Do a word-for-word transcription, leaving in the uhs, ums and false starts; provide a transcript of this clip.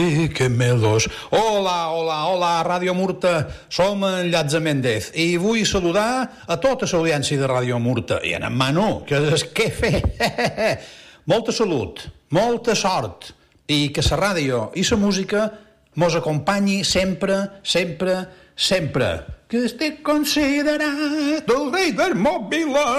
Que melos. Hola, hola, hola, Ràdio Murta. Som en Llats de Méndez i vull saludar a tota l'audiència de Ràdio Murta i en Manu, que és què fer. Molta salut, molta sort i que la ràdio i la música mos acompanyi sempre, sempre, sempre. Que estic considerat el rei del mòbil.